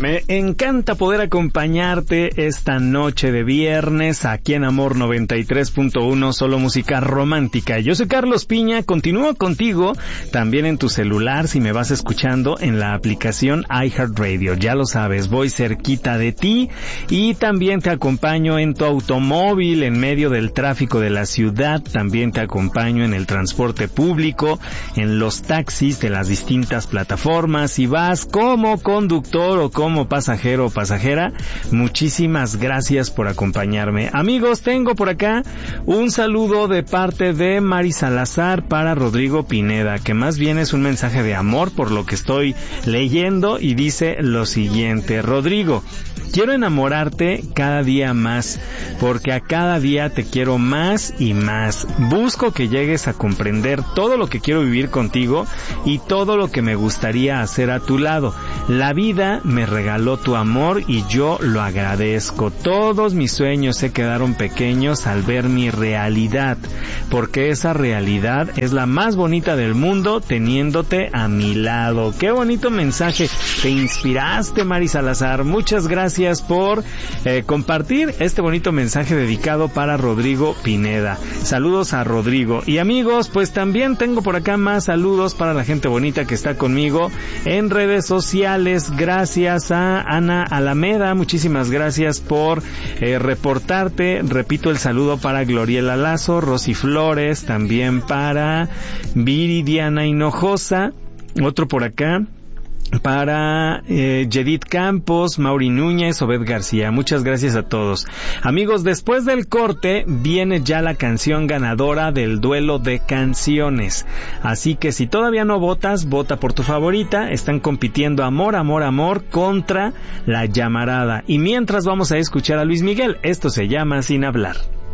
Me encanta poder acompañarte esta noche de viernes aquí en Amor 93.1, solo música romántica. Yo soy Carlos Piña, continúo contigo también en tu celular si me vas escuchando en la aplicación iHeartRadio. Ya lo sabes, voy cerquita de ti y también te acompaño en tu automóvil en medio del tráfico de la ciudad. También te acompaño en el transporte público, en los taxis de las distintas plataformas. Si vas como conductor o como pasajero o pasajera, muchísimas gracias por acompañarme. Amigos, tengo por acá un saludo de parte de Mari Salazar para Rodrigo Pineda, que más bien es un mensaje de amor por lo que estoy leyendo, y dice lo siguiente: Rodrigo, quiero enamorarte cada día más, porque a cada día te quiero más y más. Busco que llegues a comprender todo lo que quiero vivir contigo y todo lo que me gustaría hacer a tu lado. La vida me regaló tu amor y yo lo agradezco. Todos mis sueños se quedaron pequeños al ver mi realidad, porque esa realidad es la más bonita del mundo teniéndote a mi lado. Qué bonito mensaje. Te inspiraste, Mari Salazar. Muchas gracias por compartir este bonito mensaje dedicado para Rodrigo Pineda. Saludos a Rodrigo. Y amigos, pues también tengo por acá más saludos para la gente bonita que está conmigo en redes sociales. Gracias a Ana Alameda, muchísimas gracias por reportarte. Repito el saludo para Gloriela Lazo, Rosy Flores, también para Viridiana Hinojosa, otro por acá para Yedith Campos, Mauri Núñez, Obed García. Muchas gracias a todos. Amigos, después del corte viene ya la canción ganadora del duelo de canciones. Así que si todavía no votas, vota por tu favorita. Están compitiendo Amor, Amor, Amor contra La Llamarada. Y mientras vamos a escuchar a Luis Miguel. Esto se llama Sin Hablar.